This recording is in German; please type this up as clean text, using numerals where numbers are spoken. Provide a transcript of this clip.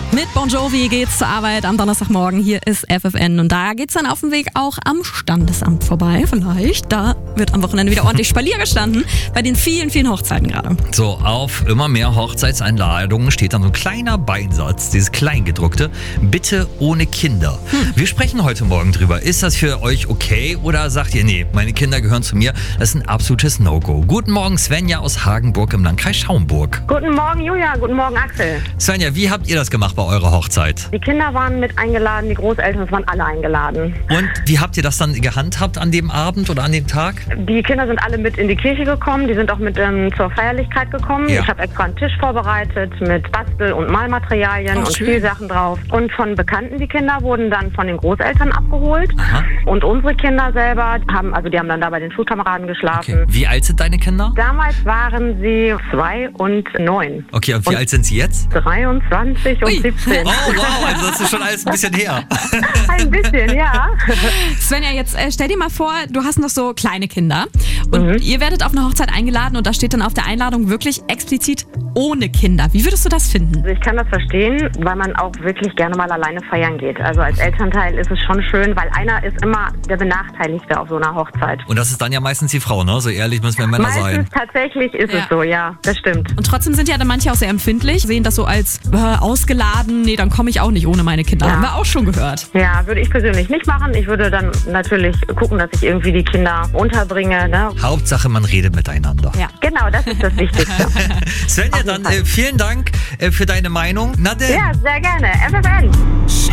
Mit Bon Jovi geht's zur Arbeit am Donnerstagmorgen. Hier ist FFN und da geht's dann auf dem Weg auch am Standesamt vorbei. Vielleicht, da wird am Wochenende wieder ordentlich Spalier gestanden bei den vielen, vielen Hochzeiten gerade. So, auf immer mehr Hochzeitseinladungen steht dann so ein kleiner Beinsatz, dieses Kleingedruckte, bitte ohne Kinder. Wir sprechen heute Morgen drüber. Ist das für euch okay oder sagt ihr, nee, meine Kinder gehören zu mir, das ist ein absolutes No-Go. Guten Morgen, Svenja aus Hagenburg im Landkreis Schaumburg. Guten Morgen, Julia. Guten Morgen, Axel. Svenja, wie habt ihr das gemacht bei eurer Hochzeit? Die Kinder waren mit eingeladen, die Großeltern, es waren alle eingeladen. Und wie habt ihr das dann gehandhabt an dem Abend oder an dem Tag? Die Kinder sind alle mit in die Kirche gekommen, die sind auch mit zur Feierlichkeit gekommen. Ja. Ich habe extra einen Tisch vorbereitet mit Bastel- und Malmaterialien und Spielsachen drauf. Und von Bekannten, die Kinder, wurden dann von den Großeltern abgeholt. Aha. Und unsere Kinder selber haben dann da bei den Schulkameraden geschlafen. Okay. Wie alt sind deine Kinder? Damals waren sie 2 und 9. Okay, und wie alt sind sie jetzt? 23 und 17. Oh wow, also das ist schon alles ein bisschen her. Ein bisschen, ja. Svenja, jetzt stell dir mal vor, du hast noch so kleine Kinder und ihr werdet auf eine Hochzeit eingeladen und da steht dann auf der Einladung wirklich explizit ohne Kinder. Wie würdest du das finden? Also ich kann das verstehen, weil man auch wirklich gerne mal alleine feiern geht. Also als Elternteil ist es schon schön, weil einer ist immer der Benachteiligte auf so einer Hochzeit. Und das ist dann ja meistens die Frau, ne? So ehrlich müssen wir Männer sein. Meistens tatsächlich ist es so, ja, das stimmt. Und trotzdem sind ja dann manche auch sehr empfindlich, sehen das so als ausgeladen, nee, dann komme ich auch nicht ohne meine Kinder. Ja. Haben wir auch schon gehört. Ja, würde ich persönlich nicht machen. Ich würde dann natürlich gucken, dass ich irgendwie die Kinder unterbringe. Ne? Hauptsache, man redet miteinander. Ja. Genau, das ist das Wichtigste. Svenja, dann vielen Dank für deine Meinung. Na denn. Ja, sehr gerne. FFN.